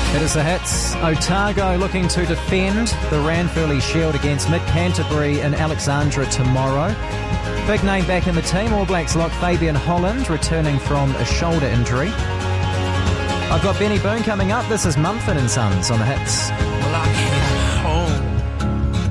It is the Hits. Otago looking to defend the Ranfurly Shield against Mid Canterbury in Alexandra tomorrow. Big name back in the team. All Blacks lock Fabian Holland returning from a shoulder injury. I've got Benny Boone coming up. This is Mumford & Sons on the Hits. Well, I can't